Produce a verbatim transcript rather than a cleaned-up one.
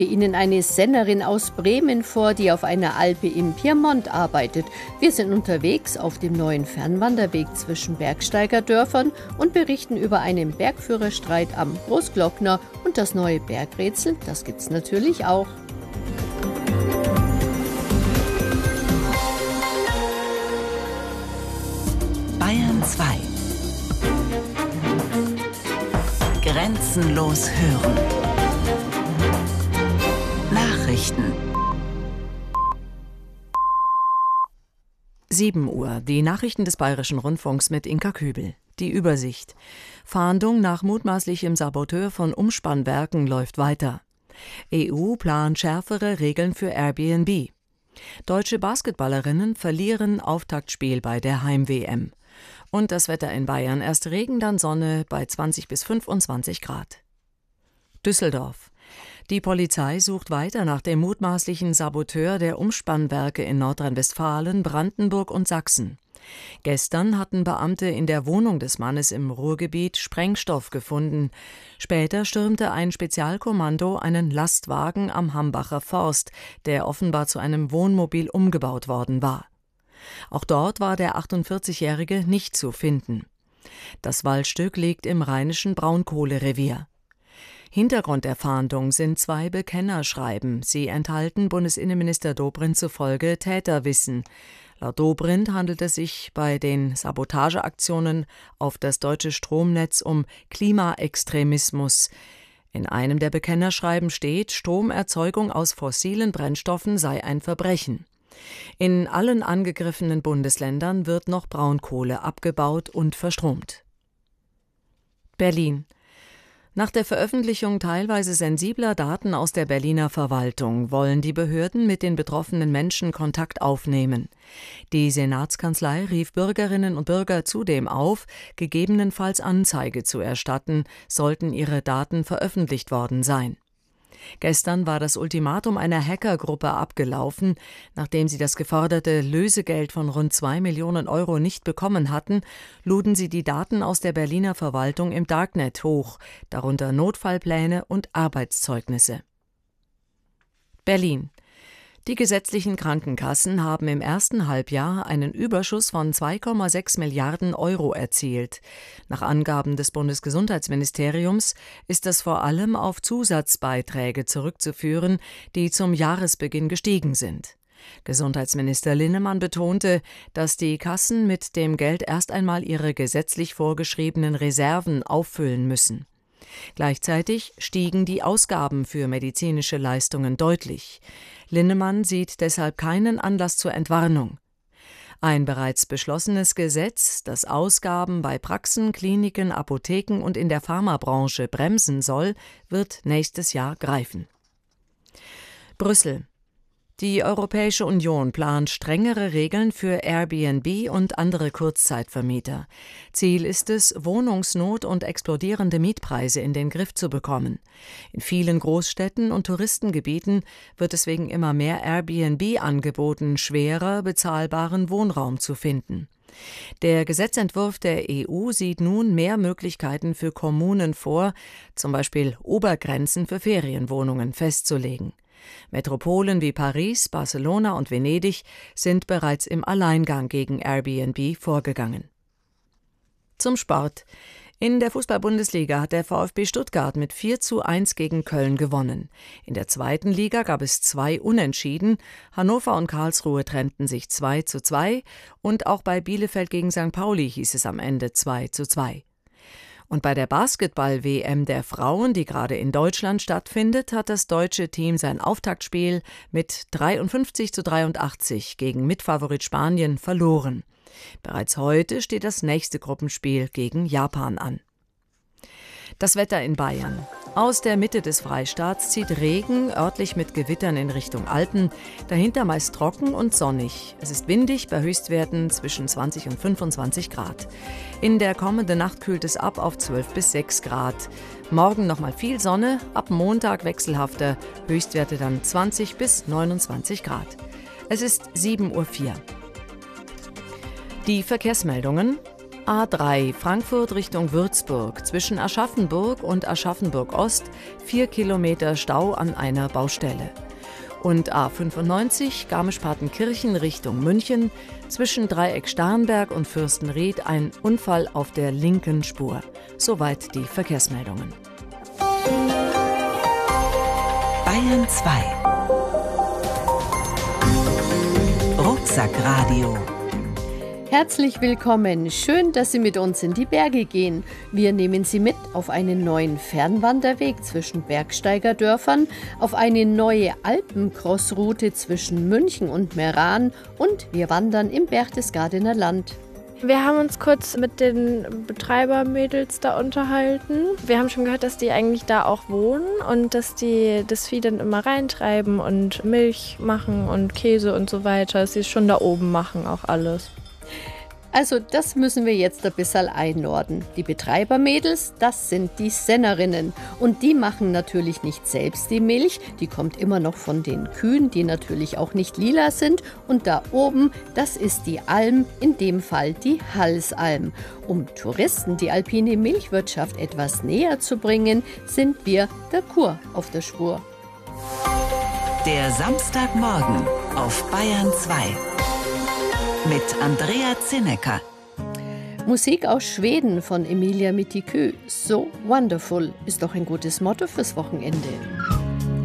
Ihnen eine Sennerin aus Bremen vor, die auf einer Alpe im Piemont arbeitet. Wir sind unterwegs auf dem neuen Fernwanderweg zwischen Bergsteigerdörfern und berichten über einen Bergführerstreit am Großglockner und das neue Bergrätsel, das gibt's natürlich auch. Bayern zwei. Grenzenlos hören. Nachrichten. sieben Uhr. Die Nachrichten des Bayerischen Rundfunks mit Inka Kübel. Die Übersicht. Fahndung nach mutmaßlichem Saboteur von Umspannwerken läuft weiter. E U plant schärfere Regeln für Airbnb. Deutsche Basketballerinnen verlieren Auftaktspiel bei der Heim-W M. Und das Wetter in Bayern: erst Regen, dann Sonne bei zwanzig bis fünfundzwanzig Grad. Düsseldorf. Die Polizei sucht weiter nach dem mutmaßlichen Saboteur der Umspannwerke in Nordrhein-Westfalen, Brandenburg und Sachsen. Gestern hatten Beamte in der Wohnung des Mannes im Ruhrgebiet Sprengstoff gefunden. Später stürmte ein Spezialkommando einen Lastwagen am Hambacher Forst, der offenbar zu einem Wohnmobil umgebaut worden war. Auch dort war der achtundvierzigjährige nicht zu finden. Das Waldstück liegt im rheinischen Braunkohlerevier. Hintergrund der Fahndung sind zwei Bekennerschreiben. Sie enthalten Bundesinnenminister Dobrindt zufolge Täterwissen. Laut Dobrindt handelt es sich bei den Sabotageaktionen auf das deutsche Stromnetz um Klimaextremismus. In einem der Bekennerschreiben steht, Stromerzeugung aus fossilen Brennstoffen sei ein Verbrechen. In allen angegriffenen Bundesländern wird noch Braunkohle abgebaut und verstromt. Berlin. Nach der Veröffentlichung teilweise sensibler Daten aus der Berliner Verwaltung wollen die Behörden mit den betroffenen Menschen Kontakt aufnehmen. Die Senatskanzlei rief Bürgerinnen und Bürger zudem auf, gegebenenfalls Anzeige zu erstatten, sollten ihre Daten veröffentlicht worden sein. Gestern war das Ultimatum einer Hackergruppe abgelaufen. Nachdem sie das geforderte Lösegeld von rund zwei Millionen Euro nicht bekommen hatten, luden sie die Daten aus der Berliner Verwaltung im Darknet hoch, darunter Notfallpläne und Arbeitszeugnisse. Berlin. Die gesetzlichen Krankenkassen haben im ersten Halbjahr einen Überschuss von zwei Komma sechs Milliarden Euro erzielt. Nach Angaben des Bundesgesundheitsministeriums ist das vor allem auf Zusatzbeiträge zurückzuführen, die zum Jahresbeginn gestiegen sind. Gesundheitsminister Linnemann betonte, dass die Kassen mit dem Geld erst einmal ihre gesetzlich vorgeschriebenen Reserven auffüllen müssen. Gleichzeitig stiegen die Ausgaben für medizinische Leistungen deutlich. Linnemann sieht deshalb keinen Anlass zur Entwarnung. Ein bereits beschlossenes Gesetz, das Ausgaben bei Praxen, Kliniken, Apotheken und in der Pharmabranche bremsen soll, wird nächstes Jahr greifen. Brüssel. Die Europäische Union plant strengere Regeln für Airbnb und andere Kurzzeitvermieter. Ziel ist es, Wohnungsnot und explodierende Mietpreise in den Griff zu bekommen. In vielen Großstädten und Touristengebieten wird es wegen immer mehr Airbnb-Angeboten schwerer, bezahlbaren Wohnraum zu finden. Der Gesetzentwurf der E U sieht nun mehr Möglichkeiten für Kommunen vor, zum Beispiel Obergrenzen für Ferienwohnungen festzulegen. Metropolen wie Paris, Barcelona und Venedig sind bereits im Alleingang gegen Airbnb vorgegangen. Zum Sport. In der Fußball-Bundesliga hat der VfB Stuttgart mit vier zu eins gegen Köln gewonnen. In der zweiten Liga gab es zwei Unentschieden. Hannover und Karlsruhe trennten sich zwei zu zwei und auch bei Bielefeld gegen Sankt Pauli hieß es am Ende zwei zu zwei. Und bei der Basketball-W M der Frauen, die gerade in Deutschland stattfindet, hat das deutsche Team sein Auftaktspiel mit dreiundfünfzig zu dreiundachtzig gegen Mitfavorit Spanien verloren. Bereits heute steht das nächste Gruppenspiel gegen Japan an. Das Wetter in Bayern. Aus der Mitte des Freistaats zieht Regen, örtlich mit Gewittern in Richtung Alpen, dahinter meist trocken und sonnig. Es ist windig, bei Höchstwerten zwischen zwanzig und fünfundzwanzig Grad. In der kommenden Nacht kühlt es ab auf zwölf bis sechs Grad. Morgen nochmal viel Sonne, ab Montag wechselhafter, Höchstwerte dann zwanzig bis neunundzwanzig Grad. Es ist sieben Uhr vier. Die Verkehrsmeldungen. A drei Frankfurt Richtung Würzburg. Zwischen Aschaffenburg und Aschaffenburg-Ost vier Kilometer Stau an einer Baustelle. Und A fünfundneunzig Garmisch-Partenkirchen Richtung München. Zwischen Dreieck Starnberg und Fürstenried ein Unfall auf der linken Spur. Soweit die Verkehrsmeldungen. Bayern zwei. Rucksackradio. Herzlich willkommen. Schön, dass Sie mit uns in die Berge gehen. Wir nehmen Sie mit auf einen neuen Fernwanderweg zwischen Bergsteigerdörfern, auf eine neue Alpencrossroute zwischen München und Meran und wir wandern im Berchtesgadener Land. Wir haben uns kurz mit den Betreibermädels da unterhalten. Wir haben schon gehört, dass die eigentlich da auch wohnen und dass die das Vieh dann immer reintreiben und Milch machen und Käse und so weiter. Dass sie es schon da oben machen, auch alles. Also das müssen wir jetzt ein bisschen einordnen. Die Betreibermädels, das sind die Sennerinnen. Und die machen natürlich nicht selbst die Milch, die kommt immer noch von den Kühen, die natürlich auch nicht lila sind. Und da oben, das ist die Alm, in dem Fall die Halsalm. Um Touristen die alpine Milchwirtschaft etwas näher zu bringen, sind wir der Kur auf der Spur. Der Samstagmorgen auf Bayern zwei. Mit Andrea Zinnecker. Musik aus Schweden von Emilia Mittikü. So wonderful ist doch ein gutes Motto fürs Wochenende.